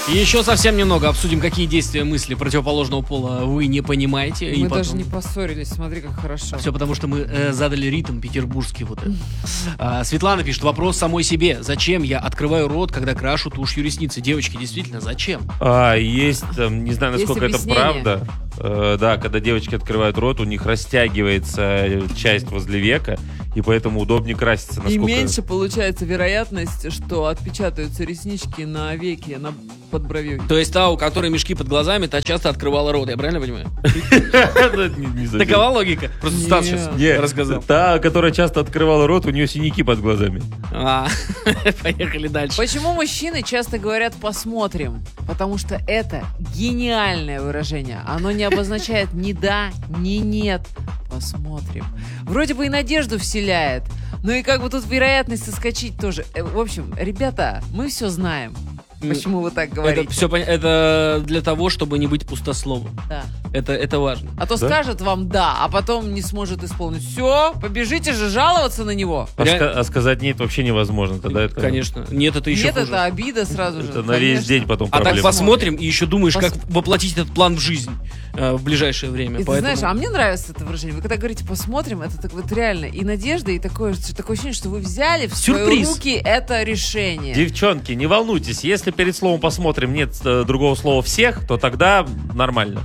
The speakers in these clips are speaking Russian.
Еще совсем немного обсудим, какие действия мысли противоположного пола вы не понимаете. Мы даже не поссорились, смотри, как хорошо. Все потому, что мы задали ритм петербургский вот этот. Светлана пишет, вопрос самой себе. Зачем я открываю рот, когда крашу тушью ресницы? Девочки, действительно, зачем? Есть, не знаю, насколько это правда. Да, когда девочки открывают рот, у них растягивается часть возле века, и поэтому удобнее краситься. И меньше получается вероятность, что отпечатаются реснички на веке, на подбровью. То есть та, у которой мешки под глазами, та часто открывала рот, я правильно понимаю? Такова логика? Просто Стас сейчас рассказал. Та, которая часто открывала рот, у нее синяки под глазами. Поехали дальше. Почему мужчины часто говорят «посмотрим»? Потому что это гениальное выражение. Оно не обозначает ни да, ни нет. Посмотрим. Вроде бы и надежду вселяет, но и как бы тут вероятность соскочить тоже. В общем, ребята, мы все знаем. Почему вы так говорите? Это для того, чтобы не быть пустословом. Да. Это важно. А то скажет вам «да», а потом не сможет исполнить. Все, побежите же жаловаться на него. А сказать «нет» вообще невозможно. Тогда это... Конечно. Нет, это еще хуже. Нет, это обида сразу же. Это на весь день потом проблема. А так посмотрим и еще думаешь, как воплотить этот план в жизнь в ближайшее время. И ты знаешь, а мне нравится это выражение. Вы когда говорите «посмотрим», это так вот реально и надежда, и такое ощущение, что вы взяли в свои руки это решение. Девчонки, не волнуйтесь, если перед словом «посмотрим» нет другого слова «всех», то тогда нормально.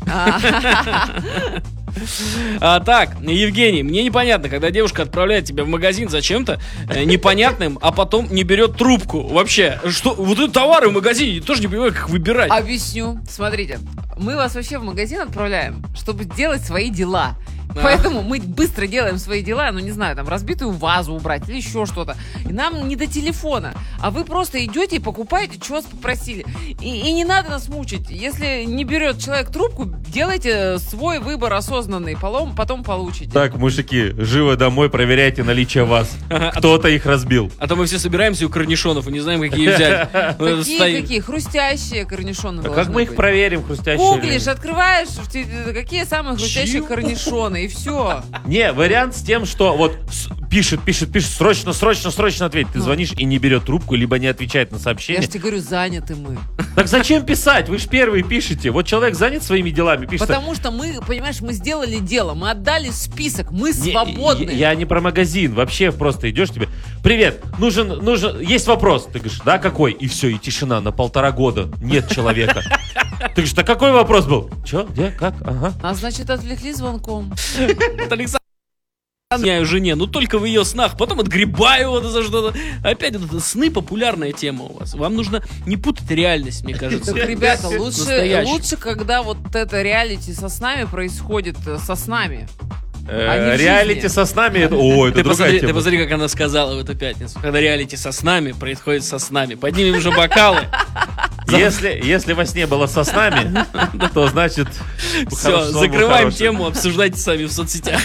Так, Евгений, мне непонятно, когда девушка отправляет тебя в магазин за чем-то непонятным, а потом не берет трубку. Вообще, что, вот это товары в магазине, тоже не понимаю, как выбирать. Объясню. Смотрите, мы вас вообще в магазин отправляем, чтобы делать свои дела. Поэтому мы быстро делаем свои дела, ну не знаю, там разбитую вазу убрать или еще что-то. И нам не до телефона. А вы просто идете и покупаете, что вас попросили. И не надо нас мучить. Если не берет человек трубку, делайте свой выбор осознанный, потом получите. Так, мужики, живо домой проверяйте наличие ваз. Кто-то их разбил. А то мы все собираемся у корнишонов и не знаем, какие взять. Какие? Хрустящие корнишоны должны быть. Как мы их проверим, хрустящие? Гуглишь, открываешь, какие самые хрустящие корнишоны, и все. Не, вариант с тем, что вот пишет, срочно ответь. Ты звонишь и не берет трубку, либо не отвечает на сообщение. Я же тебе говорю, заняты мы. Так зачем писать? Вы же первые пишете. Вот человек занят своими делами, пишет. Потому что мы, понимаешь, мы сделали дело, мы отдали список, мы свободны. Я не про магазин, вообще просто идешь тебе. Привет, нужен, есть вопрос. Ты говоришь, да, какой? И все, и тишина на 1,5 года. Нет человека. Ты говоришь, да какой вопрос был? Че, где, как, ага. А значит, отвлекли звонком. Александр, меняю жене, но только в ее снах, потом отгребаю вот за что-то. Опять вот это сны — популярная тема у вас. Вам нужно не путать реальность, мне кажется. Так, ребята, лучше, когда вот это реалити со снами происходит со снами. Реалити со снами, это другая тема. Ты посмотри, как она сказала в эту пятницу. Когда реалити со снами происходит со снами. Поднимем уже бокалы. Если во сне было со снами, то значит... Все, закрываем тему, обсуждайте сами в соцсетях.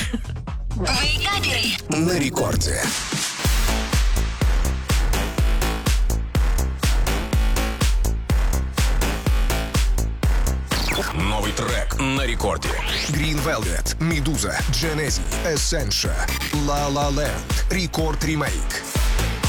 На рекорде. Новый трек на рекорде. Green Velvet, Meduza, Genesi, Essentia, La La Land, Рекорд ремейк.